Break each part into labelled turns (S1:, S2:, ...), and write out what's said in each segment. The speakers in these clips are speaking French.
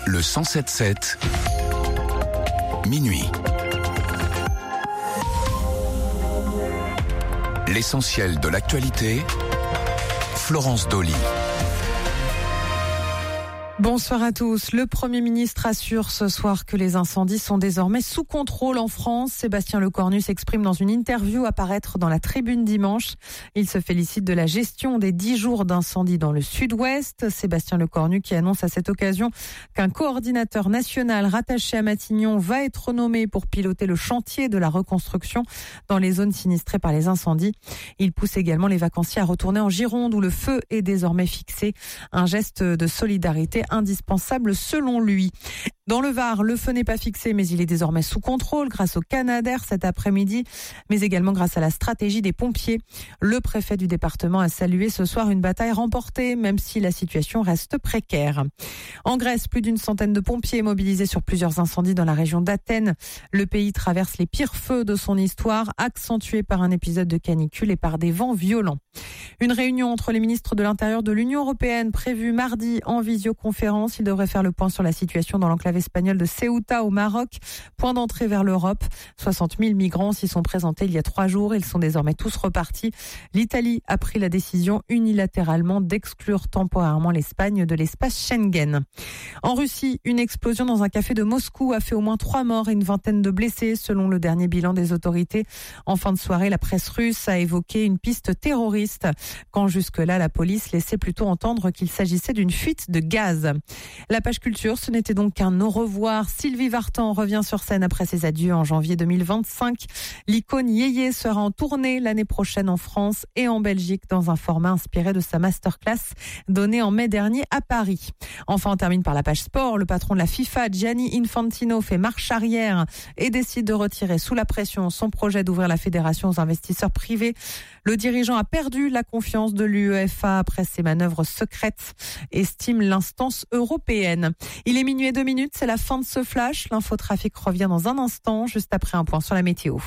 S1: le 107.7, minuit. L'essentiel de l'actualité, Florence Dolly.
S2: Bonsoir à tous. Le Premier ministre assure ce soir que les incendies sont désormais sous contrôle en France. Sébastien Lecornu s'exprime dans une interview à paraître dans la Tribune dimanche. Il se félicite de la gestion des 10 jours d'incendie dans le sud-ouest. Sébastien Lecornu qui annonce à cette occasion qu'un coordinateur national rattaché à Matignon va être nommé pour piloter le chantier de la reconstruction dans les zones sinistrées par les incendies. Il pousse également les vacanciers à retourner en Gironde où le feu est désormais fixé. Un geste de solidarité indispensable selon lui. Dans le Var, le feu n'est pas fixé, mais il est désormais sous contrôle grâce au Canadair cet après-midi, mais également grâce à la stratégie des pompiers. Le préfet du département a salué ce soir une bataille remportée, même si la situation reste précaire. En Grèce, plus d'une centaine de pompiers mobilisés sur plusieurs incendies dans la région d'Athènes. Le pays traverse les pires feux de son histoire, accentués par un épisode de canicule et par des vents violents. Une réunion entre les ministres de l'Intérieur de l'Union européenne prévue mardi en visioconférence. Ils devraient faire le point sur la situation dans l'enclave espagnole de Ceuta au Maroc, point d'entrée vers l'Europe. 60 000 migrants s'y sont présentés il y a 3 jours. Ils sont désormais tous repartis. L'Italie a pris la décision unilatéralement d'exclure temporairement l'Espagne de l'espace Schengen. En Russie, une explosion dans un café de Moscou a fait au moins 3 morts et une vingtaine de blessés, selon le dernier bilan des autorités. En fin de soirée, la presse russe a évoqué une piste terroriste, quand jusque-là, la police laissait plutôt entendre qu'il s'agissait d'une fuite de gaz. La page culture, ce n'était donc qu'un au revoir. Sylvie Vartan revient sur scène après ses adieux en janvier 2025. L'icône Yéyé sera en tournée l'année prochaine en France et en Belgique dans un format inspiré de sa masterclass donnée en mai dernier à Paris. Enfin, on termine par la page sport. Le patron de la FIFA, Gianni Infantino, fait marche arrière et décide de retirer sous la pression son projet d'ouvrir la fédération aux investisseurs privés. Le dirigeant a perdu la confiance de l'UEFA après ses manœuvres secrètes, estime l'instance européenne. Il est minuit et 2 minutes, c'est la fin de ce flash. L'infotrafic revient dans un instant, juste après un point sur la météo.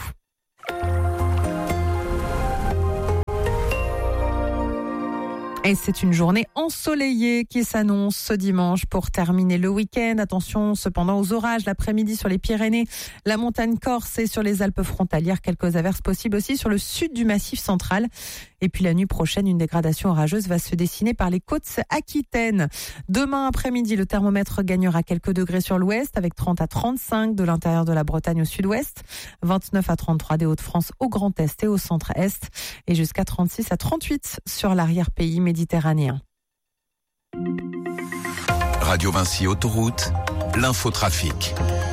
S2: Et c'est une journée ensoleillée qui s'annonce ce dimanche pour terminer le week-end. Attention cependant aux orages l'après-midi sur les Pyrénées, la montagne corse et sur les Alpes frontalières. Quelques averses possibles aussi sur le sud du Massif central. Et puis la nuit prochaine, une dégradation orageuse va se dessiner par les côtes aquitaines. Demain après-midi, le thermomètre gagnera quelques degrés sur l'ouest avec 30 à 35 de l'intérieur de la Bretagne au sud-ouest, 29 à 33 des Hauts-de-France au Grand Est et au Centre-Est et jusqu'à 36 à 38 sur l'arrière-pays méditerranéen.
S1: Radio Vinci Autoroute, l'infotrafic.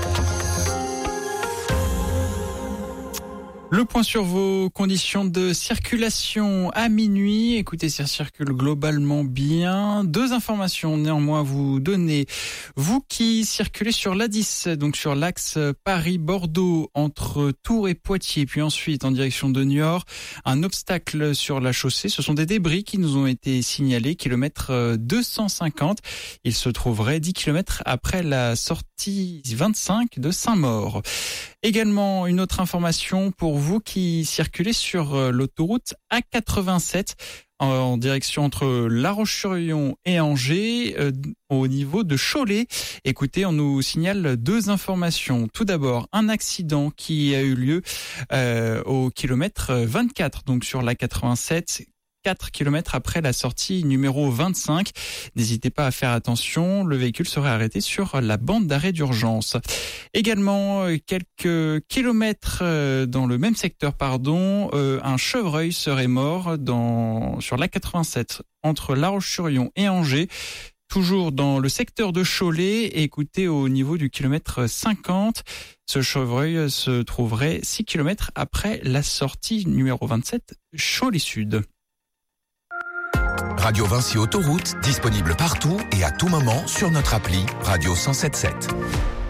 S3: Le point sur vos conditions de circulation à minuit. Écoutez, ça circule globalement bien. 2 informations néanmoins à vous donner. Vous qui circulez sur l'A10, donc sur l'axe Paris-Bordeaux, entre Tours et Poitiers, puis ensuite en direction de Niort, un obstacle sur la chaussée. Ce sont des débris qui nous ont été signalés, kilomètre 250. Il se trouverait 10 kilomètres après la sortie 25 de Saint-Maur. Également, une autre information pour vous qui circulez sur l'autoroute A87 en direction entre La Roche-sur-Yon et Angers au niveau de Cholet. Écoutez, on nous signale 2 informations. Tout d'abord, un accident qui a eu lieu au kilomètre 24, donc sur l'A87. 4 km après la sortie numéro 25. N'hésitez pas à faire attention, le véhicule serait arrêté sur la bande d'arrêt d'urgence. Également, quelques kilomètres dans le même secteur, un chevreuil serait mort sur l'A87 entre La Roche-sur-Yon et Angers. Toujours dans le secteur de Cholet, écoutez, au niveau du kilomètre 50, ce chevreuil se trouverait 6 km après la sortie numéro 27, Cholet-Sud.
S1: Radio Vinci Autoroute, disponible partout et à tout moment sur notre appli Radio 107.7.